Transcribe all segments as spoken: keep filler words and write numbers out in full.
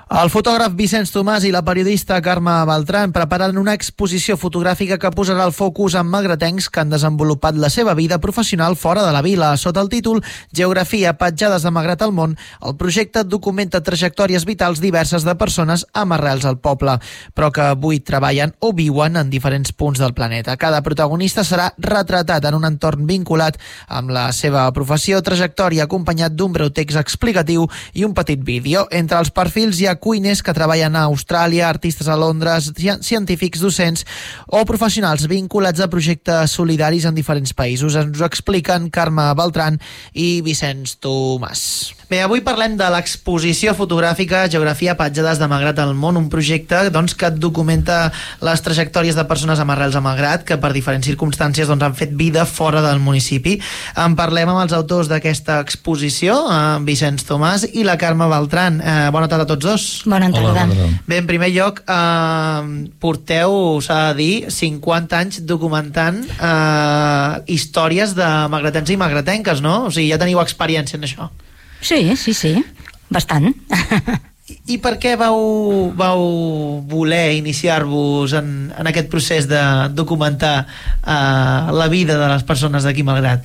El fotògraf Vicenç Tomàs i la periodista Carme Beltran preparen una exposició fotogràfica que posarà el focus en magratencs que han desenvolupat la seva vida professional fora de la vila. Sota el títol Geografia, petjades de Malgrat al món, el projecte documenta trajectòries vitals diverses de persones amb arrels al poble, però que avui treballen o viuen en diferents punts del planeta. Cada protagonista serà retratat en un entorn vinculat amb la seva professió, trajectòria, acompanyat d'un breu text explicatiu i un petit vídeo. Entre els perfils hi ha cuiners que treballen a Austràlia, artistes a Londres, científics, docents o professionals vinculats a projectes solidaris en diferents països. Ens ho expliquen Carme Beltran i Vicenç Tomàs. Bé, avui parlem de l'exposició fotogràfica Geografia, petjades de Malgrat al món, un projecte doncs, que documenta les trajectòries de persones amb arrels a Malgrat que per diferents circumstàncies doncs, han fet vida fora del municipi. En parlem amb els autors d'aquesta exposició, en Vicenç Tomàs i la Carme Beltran. Eh, bona tarda a tots dos. Bona tarda. Hola, Bé, en primer lloc, eh, porteu, s'ha de dir, cinquanta anys documentant eh, històries de malgratens i malgratenques, no? O sigui, ja teniu experiència en això. Sí, sí, sí, bastant. I, i per què vau, vau voler iniciar-vos en, en aquest procés de documentar eh, la vida de les persones d'aquí Malgrat?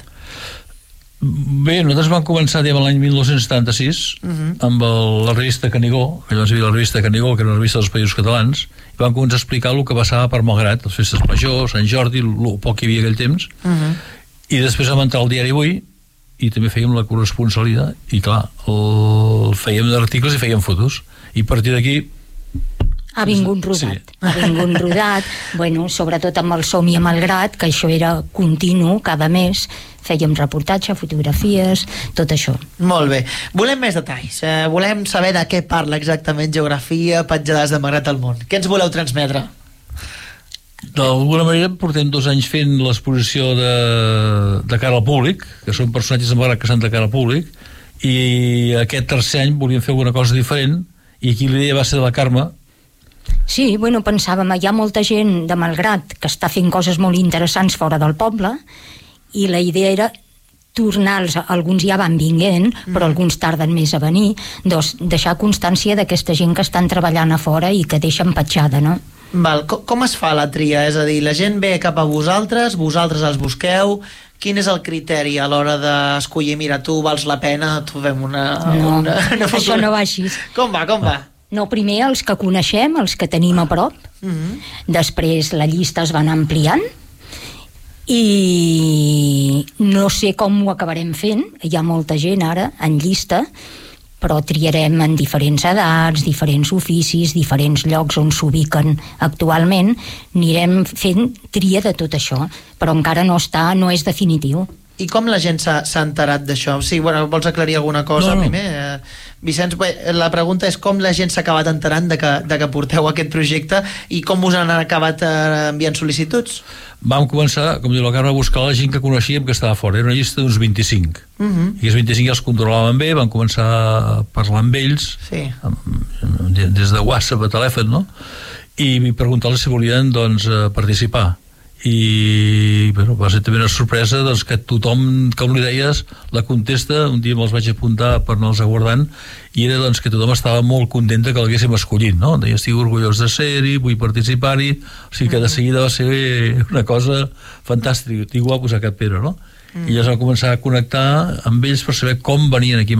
Bé, nosaltres vam començar diguem, l'any dinou setanta-sis uh-huh. amb el, la revista Canigó, que llavors hi havia la revista Canigó, que era una revista dels Països Catalans, i vam començar a explicar el que passava per Malgrat, les festes majors, Sant Jordi, el poc que hi havia aquell temps, uh-huh. i després vam entrar al diari Avui, i també fèiem la corresponsalia, i clar, el, fèiem articles i fèiem fotos, i a partir d'aquí ha vingut rodat, sí. ha vingut rodat, bueno, sobretot amb el Som-hi a Malgrat, que això era continu, cada mes, fèiem reportatge, fotografies, tot això. Molt bé. Volem més detalls. Eh, volem saber de què parla exactament Geografia, petjades de Malgrat al món. Què ens voleu transmetre? D'alguna manera portem dos anys fent l'exposició de, de cara al públic, que són personatges de Malgrat que estan de cara al públic, i aquest tercer any volíem fer alguna cosa diferent, i aquí l'idea va ser de la Carme. Sí, bueno, pensàvem, hi ha molta gent de Malgrat que està fent coses molt interessants fora del poble, i la idea era tornar-los, alguns ja van vinguent, mm. però alguns tarden més a venir, doncs deixar constància d'aquesta gent que estan treballant a fora i que deixen petjada, no? Val. Com, com es fa la tria? És a dir, la gent ve cap a vosaltres, vosaltres els busqueu, quin és el criteri a l'hora d'escollir, mira, tu vals la pena, tu fem una... No, una, una això no va així. Com va, com va? No, primer els que coneixem, els que tenim a prop, mm-hmm. després la llista es va anar ampliant, i no sé com ho acabarem fent, hi ha molta gent ara en llista, però triarem en diferents edats, diferents oficis, diferents llocs on s'ubiquen actualment, anirem fent tria de tot això, però encara no està, no és definitiu. I com la gent s'ha enterat d'això? Sí, bueno, vols aclarir alguna cosa no, no. primer? Eh, Vicenç, la pregunta és com la gent s'ha acabat enterant de que, de que porteu aquest projecte i com us han acabat eh, enviant sol·licituds? Vam començar, com diu la Carme, a buscar la gent que coneixíem que estava fora. Era una llista d'uns vint-i-cinc. Uh-huh. I els vint-i-cinc ja els controlaven bé, vam començar a parlar amb ells, sí. amb, des de WhatsApp a telèfon, no? I preguntar-los si volien doncs, participar. I bueno, va ser també una sorpresa doncs, que tothom, com li deies, la contesta, un dia me'ls vaig apuntar per anar-los aguardant, i era doncs, que tothom estava molt content que l'haguéssim escollit, no? Deia, estic orgullós de ser-hi, vull participar-hi, o sigui que de seguida va ser una cosa fantàstica, igual posar cap pedra, no? Mm. I llavors vam començar a connectar amb ells per saber com venien aquí